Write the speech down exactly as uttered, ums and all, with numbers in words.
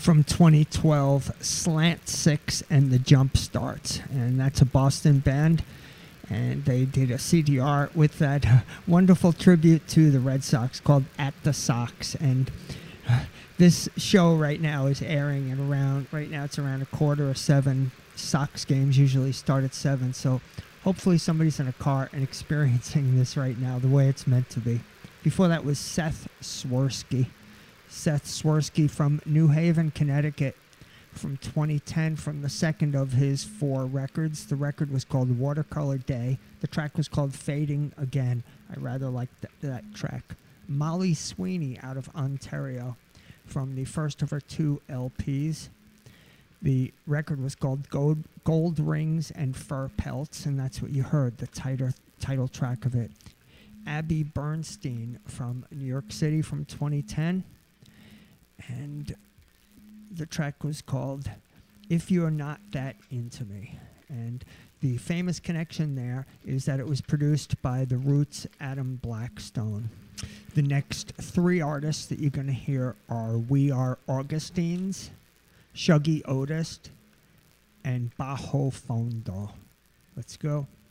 from twenty twelve, Slant Six and the Jump Starts. And that's a Boston band. And they did a C D R with that wonderful tribute to the Red Sox called At the Sox. And this show right now is airing at around, right now it's around a quarter of seven. Sox games usually start at seven. So hopefully somebody's in a car and experiencing this right now the way it's meant to be. Before that was Seth Swirsky. Seth Swirsky from New Haven, Connecticut, from twenty ten, from the second of his four records. The record was called Watercolor Day. The track was called Fading Again. I rather like th- that track. Molly Sweeney out of Ontario, from the first of her two L Ps. The record was called Gold, Gold Rings and Fur Pelts, and that's what you heard, the title, title track of it. Abby Bernstein from New York City from twenty ten. And the track was called If You're Not That Into Me. And the famous connection there is that it was produced by The Roots' Adam Blackstone. The next three artists that you're going to hear are We Are Augustines, Shuggy Otis, and Bajo Fondo. Let's go.